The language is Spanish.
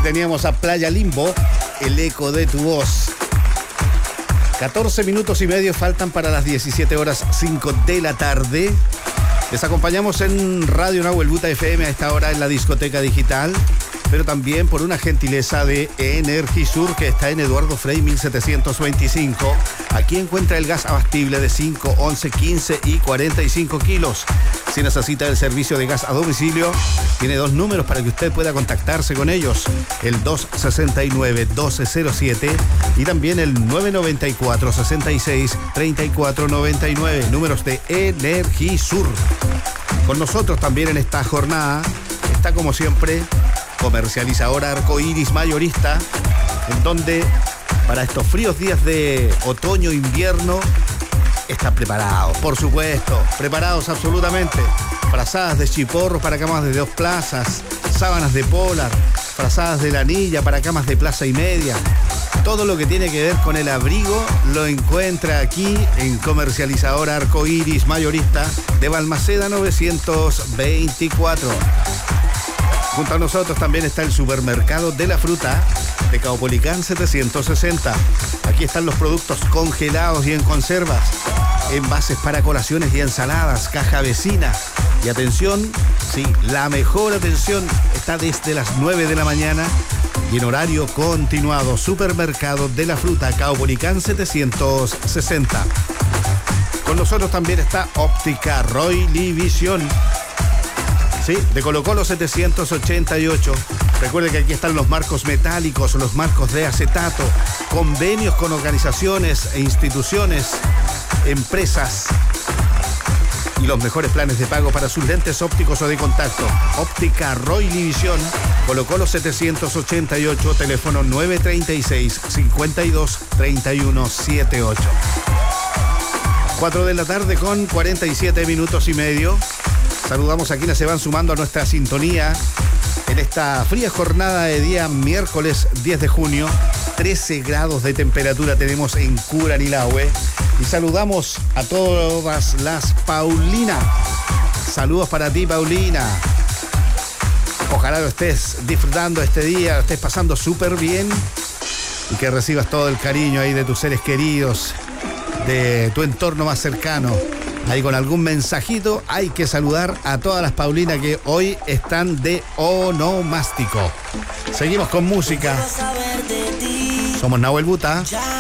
teníamos a Playa Limbo, el eco de tu voz. 14 minutos y medio faltan para las 17:05 de la tarde. Les acompañamos en Radio Nahuel Buta FM a esta hora en la discoteca digital, pero también por una gentileza de Energisur, que está en Eduardo Frei 1725. Aquí encuentra el gas abastible de 5, 11, 15 y 45 kilos. Si necesita el servicio de gas a domicilio, tiene dos números para que usted pueda contactarse con ellos. El 269-1207 y también el 994-66-3499. Números de Energisur. Con nosotros también en esta jornada está, como siempre, Comercializadora Arcoiris Mayorista, en donde para estos fríos días de otoño-invierno están preparados, por supuesto, preparados absolutamente. Frazadas de chiporro para camas de 2 plazas, sábanas de polar, frazadas de lanilla para camas de plaza y media. Todo lo que tiene que ver con el abrigo lo encuentra aquí en Comercializadora Arcoiris Mayorista de Balmaceda 924. Junto a nosotros también está el Supermercado de la Fruta de Caupolicán 760. Aquí están los productos congelados y en conservas, envases para colaciones y ensaladas, caja vecina. Y atención, sí, la mejor atención está desde las 9 de la mañana y en horario continuado. Supermercado de la Fruta, Caupolicán 760. Con nosotros también está Óptica Roily Visión. Sí, de Colo Colo 788. Recuerde que aquí están los marcos metálicos, los marcos de acetato, convenios con organizaciones e instituciones, empresas y los mejores planes de pago para sus lentes ópticos o de contacto. Óptica Roily Visión, Colo Colo 788, teléfono 936-523178. 4 de la tarde con 47 minutos y medio. Saludamos a quienes se van sumando a nuestra sintonía en esta fría jornada de día miércoles 10 de junio. 13 grados de temperatura tenemos en Curanilahue. Y saludamos a todas las Paulina. Saludos para ti, Paulina. Ojalá lo estés disfrutando este día, lo estés pasando súper bien y que recibas todo el cariño ahí de tus seres queridos, de tu entorno más cercano. Ahí con algún mensajito hay que saludar a todas las Paulinas que hoy están de onomástico. Seguimos con música. Somos Nahuel Buta.